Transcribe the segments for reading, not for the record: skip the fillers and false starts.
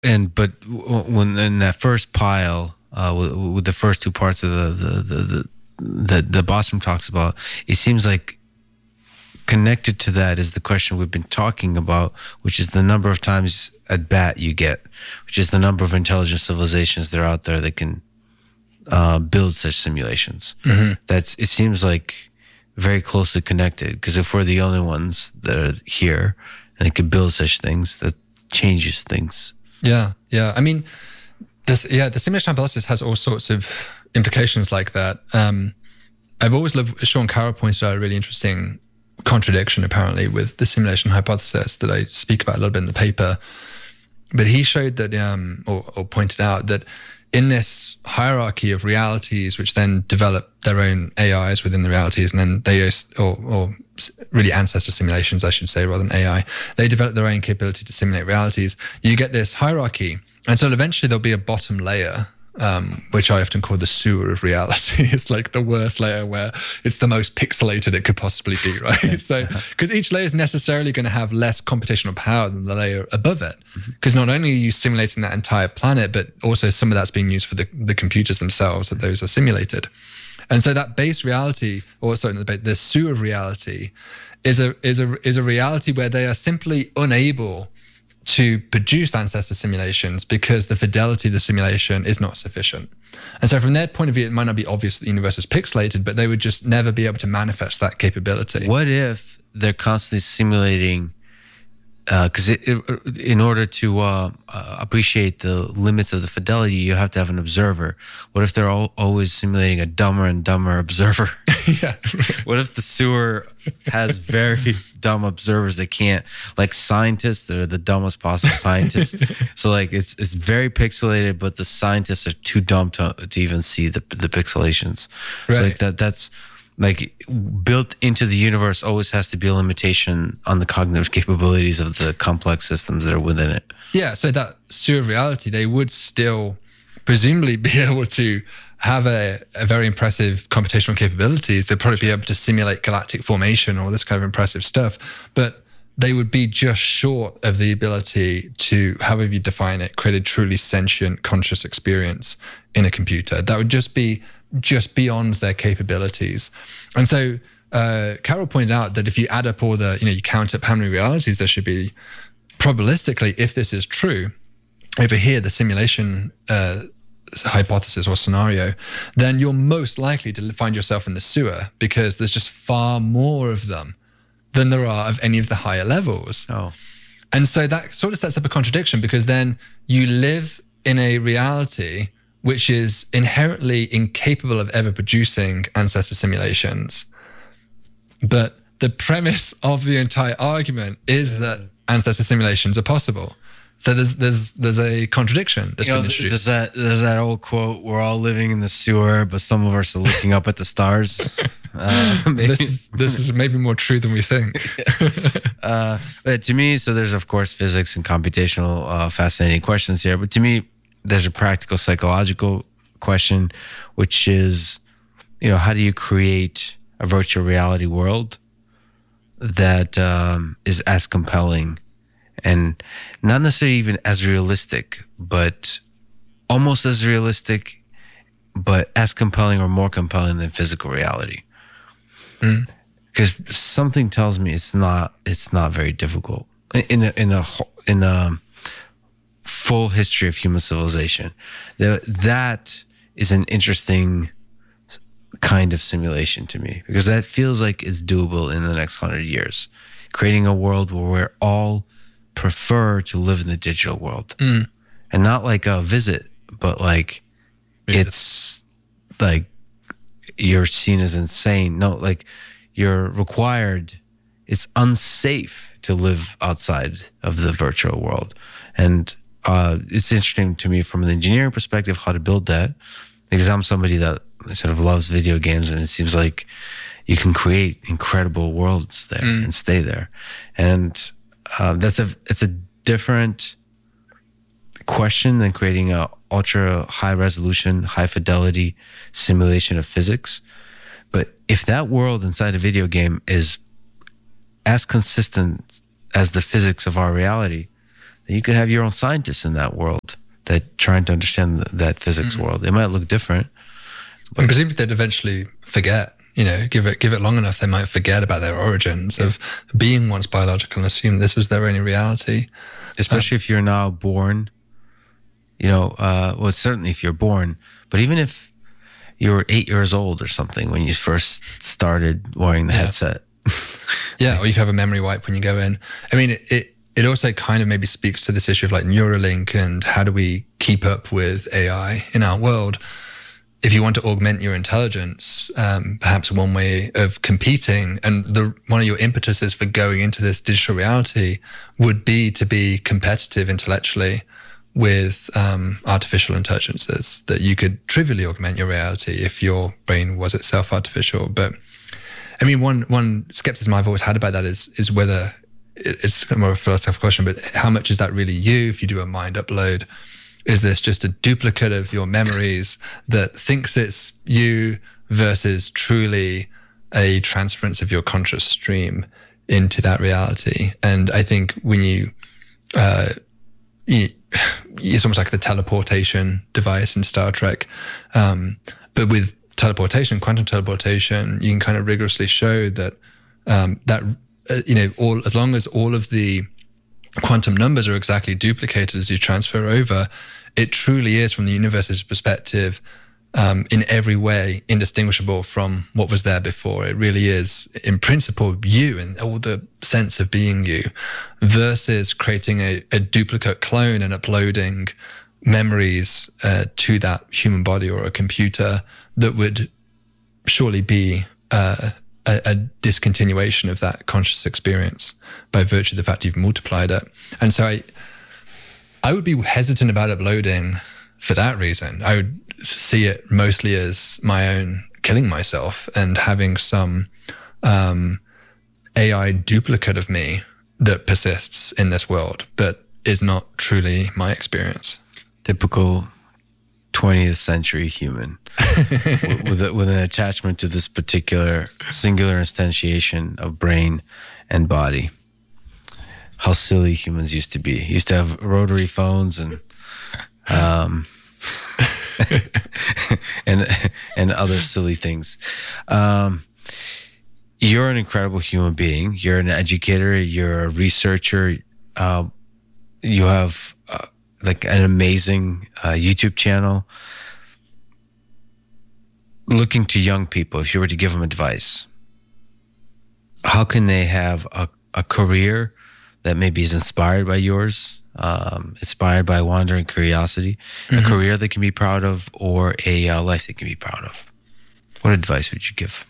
when in that first pile, with the first two parts of the Bostrom talks about, it seems like connected to that is the question we've been talking about, which is the number of times at bat you get, which is the number of intelligent civilizations that are out there that can build such simulations. Mm-hmm. It seems like very closely connected, because if we're the only ones that are here and they can build such things, that changes things. Yeah. I mean, the simulation hypothesis has all sorts of implications like that. I've always loved, Sean Carroll pointed out a really interesting contradiction apparently with the simulation hypothesis that I speak about a little bit in the paper. But he showed that, or pointed out that in this hierarchy of realities, which then develop their own AIs within the realities, and then they, or really ancestor simulations, I should say, rather than AI, they develop their own capability to simulate realities. You get this hierarchy. And so eventually there'll be a bottom layer, which I often call the sewer of reality. It's like the worst layer where it's the most pixelated it could possibly be, right? So, because each layer is necessarily going to have less computational power than the layer above it. Because not only are you simulating that entire planet, but also some of that's being used for the computers themselves that those are simulated. And so that base reality, or sorry, the sewer of reality, is a reality where they are simply unable to produce ancestor simulations because the fidelity of the simulation is not sufficient. And so from their point of view, it might not be obvious that the universe is pixelated, but they would just never be able to manifest that capability. What if they're constantly simulating, because in order to appreciate the limits of the fidelity, you have to have an observer. What if they're always simulating a dumber and dumber observer? Yeah. What if the sewer has very dumb observers that can't, like scientists that are the dumbest possible scientists? So like it's very pixelated, but the scientists are too dumb to even see the pixelations. Right. So like that's like built into the universe always has to be a limitation on the cognitive capabilities of the complex systems that are within it. Yeah, so that sewer of reality, they would still presumably be able to have a very impressive computational capabilities. They'd probably be able to simulate galactic formation or this kind of impressive stuff, but they would be just short of the ability to, however you define it, create a truly sentient conscious experience in a computer. That would just be beyond their capabilities. And so Carroll pointed out that if you add up all the, you count up how many realities there should be, probabilistically, if this is true, over here, the simulation hypothesis or scenario, then you're most likely to find yourself in the sewer because there's just far more of them than there are of any of the higher levels. Oh. And so that sort of sets up a contradiction, because then you live in a reality which is inherently incapable of ever producing ancestor simulations. But the premise of the entire argument is that ancestor simulations are possible. So there's a contradiction that's been introduced. There's that old quote, we're all living in the sewer, but some of us are looking up at the stars. This is maybe more true than we think. But to me, so there's of course physics and computational fascinating questions here, but to me, there's a practical psychological question, which is, how do you create a virtual reality world that is as compelling and not necessarily even as realistic, but almost as realistic, but as compelling or more compelling than physical reality? Because something tells me it's not very difficult in a full history of human civilization. That is an interesting kind of simulation to me, because that feels like it's doable in the next 100 years, creating a world where we're all prefer to live in the digital world, and not like a visit, but like it's like you're seen as insane. No, like you're required. It's unsafe to live outside of the virtual world, and it's interesting to me from an engineering perspective how to build that, because I'm somebody that sort of loves video games, and it seems like you can create incredible worlds there and stay there, and it's a different question than creating a ultra high resolution, high fidelity simulation of physics. But if that world inside a video game is as consistent as the physics of our reality, you could have your own scientists in that world that trying to understand that physics world. It might look different. And presumably they'd eventually forget, give it long enough, they might forget about their origins of being once biological and assume this was their only reality. Especially if you're now born, well, certainly if you're born, but even if you were 8 years old or something when you first started wearing the headset. Yeah, or you could have a memory wipe when you go in. I mean, it also kind of maybe speaks to this issue of like Neuralink and how do we keep up with AI in our world. If you want to augment your intelligence, perhaps one way of competing and one of your impetuses for going into this digital reality would be to be competitive intellectually with artificial intelligences, that you could trivially augment your reality if your brain was itself artificial. But I mean, one skepticism I've always had about that is whether it's more of a philosophical question, but how much is that really you if you do a mind upload? Is this just a duplicate of your memories that thinks it's you versus truly a transference of your conscious stream into that reality? And I think when it's almost like the teleportation device in Star Trek. But with teleportation, quantum teleportation, you can kind of rigorously show that as long as all of the quantum numbers are exactly duplicated as you transfer over, it truly is, from the universe's perspective, in every way indistinguishable from what was there before. It really is, in principle, you and all the sense of being you, versus creating a duplicate clone and uploading memories to that human body or a computer that would surely be a discontinuation of that conscious experience by virtue of the fact you've multiplied it. And so I would be hesitant about uploading for that reason. I would see it mostly as my own killing myself and having some AI duplicate of me that persists in this world, but is not truly my experience. Typical 20th century human with an attachment to this particular singular instantiation of brain and body. How silly humans used to be. Used to have rotary phones and and other silly things. You're an incredible human being. You're an educator. You're a researcher. You have like an amazing YouTube channel. Looking to young people, if you were to give them advice, how can they have a career that maybe is inspired by yours, inspired by wandering curiosity, a career they can be proud of, or a life they can be proud of? What advice would you give?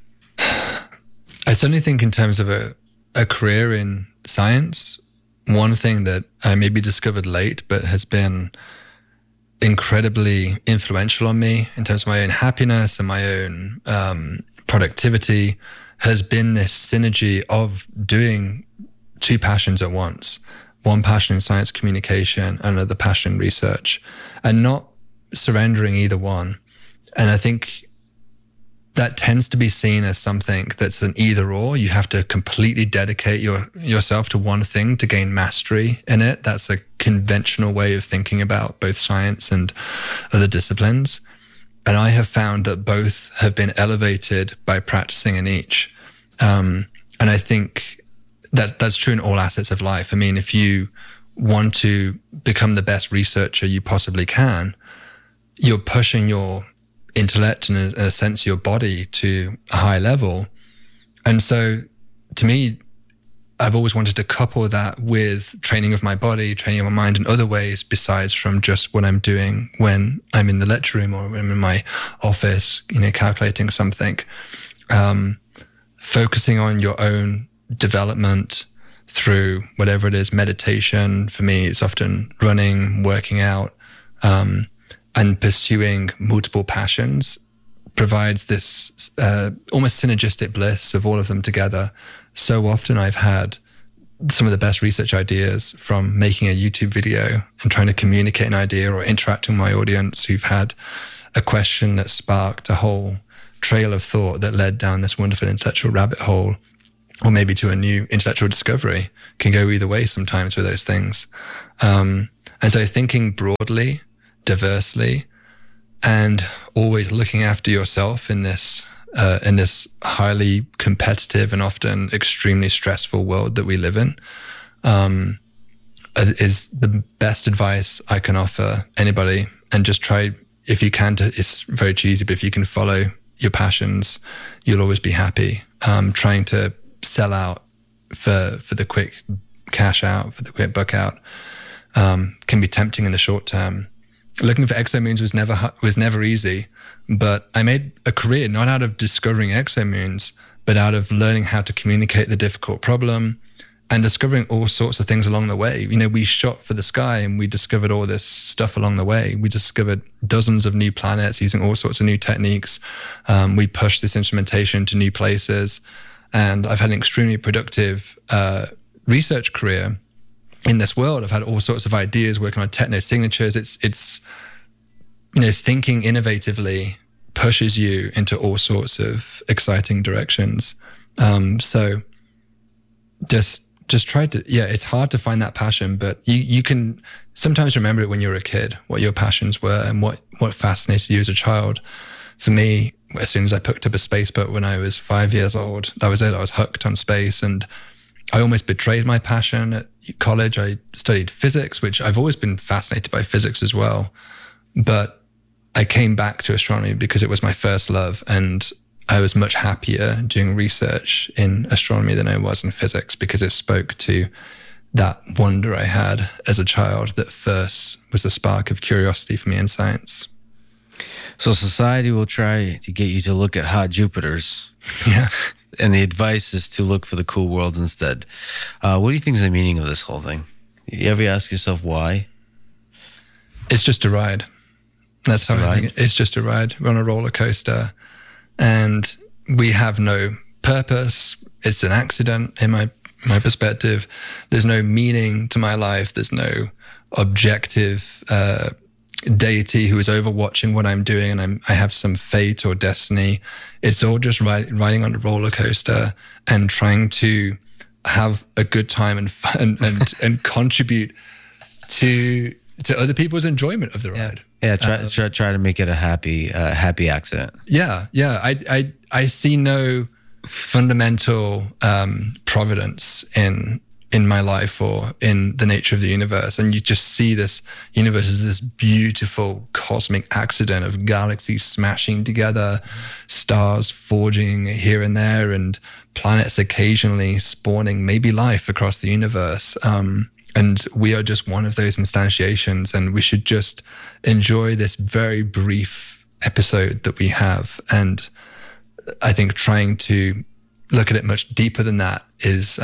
I certainly think in terms of a career in science, one thing that I maybe discovered late, but has been incredibly influential on me in terms of my own happiness and my own productivity, has been this synergy of doing two passions at once. One passion in science communication, another passion in research, and not surrendering either one. And I think that tends to be seen as something that's an either or. You have to completely dedicate yourself to one thing to gain mastery in it. That's a conventional way of thinking about both science and other disciplines. And I have found that both have been elevated by practicing in each. And I think that's true in all assets of life. I mean, if you want to become the best researcher you possibly can, you're pushing your intellect and in a sense your body to a high level. And so to me, I've always wanted to couple that with training of my body, training of my mind in other ways besides from just what I'm doing when I'm in the lecture room or when I'm in my office, calculating something. Focusing on your own development through whatever it is, meditation. For me, it's often running, working out, and pursuing multiple passions provides this almost synergistic bliss of all of them together. So often I've had some of the best research ideas from making a YouTube video and trying to communicate an idea or interacting with my audience who've had a question that sparked a whole trail of thought that led down this wonderful intellectual rabbit hole. or maybe to a new intellectual discovery. Can go either way sometimes with those things. And so thinking broadly, diversely, and always looking after yourself in this highly competitive and often extremely stressful world that we live in, is the best advice I can offer anybody. And just try, if you can, it's very cheesy, but if you can follow your passions, you'll always be happy. Trying to sell out for the quick cash out, for the quick buck out, can be tempting in the short term. Looking for exomoons was never easy, but I made a career not out of discovering exomoons, but out of learning how to communicate the difficult problem and discovering all sorts of things along the way. We shot for the sky and we discovered all this stuff along the way. We discovered dozens of new planets using all sorts of new techniques. We pushed this instrumentation to new places, and I've had an extremely productive research career in this world. I've had all sorts of ideas, working on techno signatures. It's thinking innovatively pushes you into all sorts of exciting directions. So just try to, it's hard to find that passion, but you can sometimes remember it when you were a kid, what your passions were and what fascinated you as a child. For me, as soon as I picked up a space boat when I was 5 years old, that was it. I was hooked on space, and I almost betrayed my passion at college. I studied physics, which I've always been fascinated by physics as well. But I came back to astronomy because it was my first love, and I was much happier doing research in astronomy than I was in physics, because it spoke to that wonder I had as a child that first was the spark of curiosity for me in science. So society will try to get you to look at hot Jupiters. Yeah. And the advice is to look for the cool worlds instead. What do you think is the meaning of this whole thing? You ever ask yourself why? It's just a ride. That's how I think it. It's just a ride. We're on a roller coaster, and we have no purpose. It's an accident in my perspective. There's no meaning to my life. There's no objective deity who is overwatching what I'm doing, and I have some fate or destiny. It's all just riding on a roller coaster and trying to have a good time and contribute to other people's enjoyment of the ride. Yeah, try to make it a happy accident. Yeah. I see no fundamental providence in my life or in the nature of the universe. And you just see this universe as this beautiful cosmic accident of galaxies smashing together, stars forging here and there, and planets occasionally spawning maybe life across the universe. And we are just one of those instantiations, and we should just enjoy this very brief episode that we have. And I think trying to look at it much deeper than that is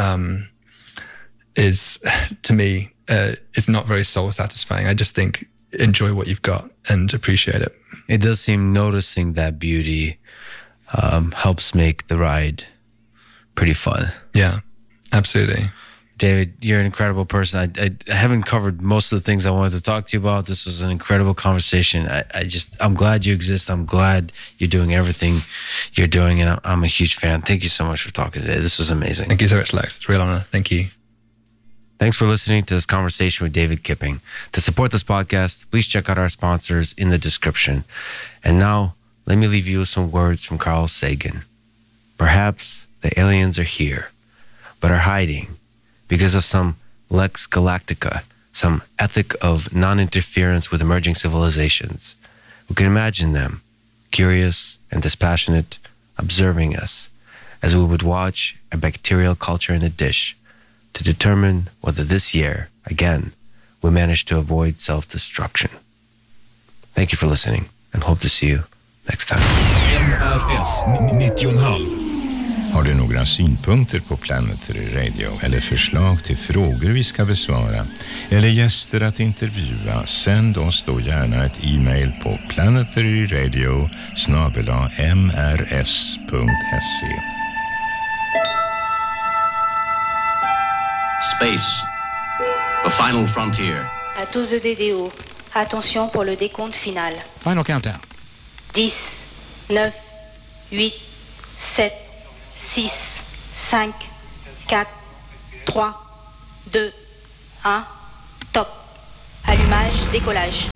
to me, is not very soul satisfying. I just think enjoy what you've got and appreciate it. It does seem noticing that beauty helps make the ride pretty fun. Yeah, absolutely. David, you're an incredible person. I haven't covered most of the things I wanted to talk to you about. This was an incredible conversation. I'm glad you exist. I'm glad you're doing everything you're doing, and I'm a huge fan. Thank you so much for talking today. This was amazing. Thank you so much, Lex. It's a real honor. Thank you. Thanks for listening to this conversation with David Kipping. To support this podcast, please check out our sponsors in the description. And now, let me leave you with some words from Carl Sagan. Perhaps the aliens are here, but are hiding because of some Lex Galactica, some ethic of non-interference with emerging civilizations. We can imagine them, curious and dispassionate, observing us as we would watch a bacterial culture in a dish to determine whether this year, again, we manage to avoid self-destruction. Thank you for listening, and hope to see you next time. MRS 90,5. Har du några synpunkter på Planetary Radio eller förslag till frågor vi ska besvara eller gäster att intervjua, sänd oss då gärna ett e-mail på planetaryradio@mrs.se. Space, the final frontier. À tous de DDO, attention pour le décompte final. Final countdown. 10, 9, 8, 7, 6, 5, 4, 3, 2, 1, top. Allumage, décollage.